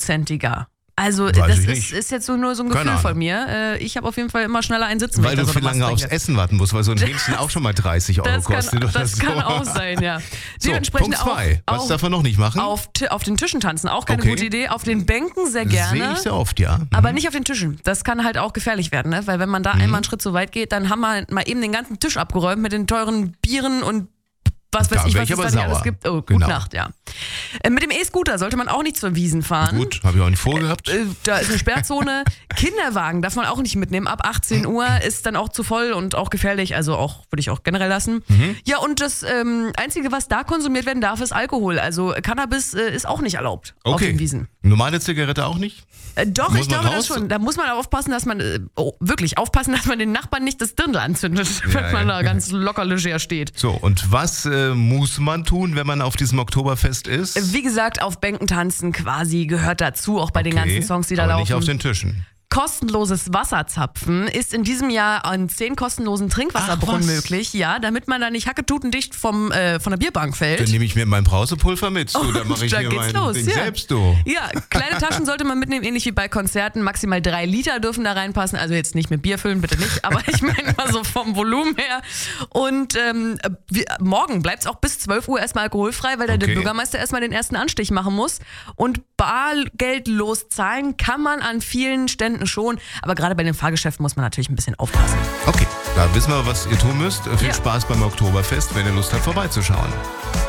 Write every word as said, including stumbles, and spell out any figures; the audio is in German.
hundertprozentiger. Also Weiß das ich ist, nicht. ist jetzt so nur so ein Keine Gefühl von Ahnung. mir. Äh, Ich habe auf jeden Fall immer schneller einen sitzen. Weil wenn du ich da viel so was lange aufs trinke. Essen warten musst, weil so ein Hähnchen auch schon mal dreißig Euro Das kann, kostet. Oder das so. kann auch sein, ja. So, Dementsprechend Punkt zwei. auch, Was auch darf man noch nicht machen? auf, Ti- auf den Tischen tanzen, auch keine Okay. gute Idee. Auf den Bänken sehr Sehe gerne. ich sehr oft, ja. Mhm. Aber nicht auf den Tischen. Das kann halt auch gefährlich werden, ne? Weil wenn man da Mhm. einmal einen Schritt zu weit geht, dann haben wir mal eben den ganzen Tisch abgeräumt mit den teuren Bieren und was weiß Da ich, wär was ich es aber da nicht sauer. alles gibt. Oh, gute Genau. Nacht, ja. Äh, mit dem E-Scooter sollte man auch nicht zur Wiesen fahren. Gut, habe ich auch nicht vorgehabt. Äh, Da ist eine Sperrzone. Kinderwagen darf man auch nicht mitnehmen. Ab achtzehn Uhr ist dann auch zu voll und auch gefährlich. Also auch würde ich auch generell lassen. Mhm. Ja, und das ähm, Einzige, was da konsumiert werden darf, ist Alkohol. Also Cannabis äh, ist auch nicht erlaubt auf Okay. den Wiesen. Normale Zigarette auch nicht? Äh, doch, Muss ich man glaube raus? das schon. Da muss man aufpassen, dass man, äh, oh, wirklich aufpassen, dass man den Nachbarn nicht das Dirndl anzündet, wenn Ja, man ja. da ganz locker leger steht. So, und was äh, muss man tun, wenn man auf diesem Oktoberfest ist? Wie gesagt, auf Bänken tanzen quasi gehört dazu, auch bei den Okay, ganzen Songs, die da aber laufen. nicht auf den Tischen. Kostenloses Wasserzapfen ist in diesem Jahr an zehn kostenlosen Trinkwasserbrunnen Ach, was? möglich, ja, damit man da nicht hacketutendicht vom, äh, von der Bierbank fällt. Dann nehme ich mir mein Brausepulver mit. Du, dann mache ich da mir geht's mein los, Ding ja. selbst, du. Ja, kleine Taschen sollte man mitnehmen, ähnlich wie bei Konzerten. Maximal drei Liter dürfen da reinpassen. Also jetzt nicht mit Bier füllen, bitte nicht. Aber ich meine mal so vom Volumen her. Und ähm, wir, morgen bleibt es auch bis zwölf Uhr erstmal alkoholfrei, weil da der Okay. Bürgermeister erstmal den ersten Anstich machen muss. Und bargeldlos zahlen kann man an vielen Ständen schon. Aber gerade bei den Fahrgeschäften muss man natürlich ein bisschen aufpassen. Okay, da wissen wir, was ihr tun müsst. Viel Ja. Spaß beim Oktoberfest, wenn ihr Lust habt, vorbeizuschauen.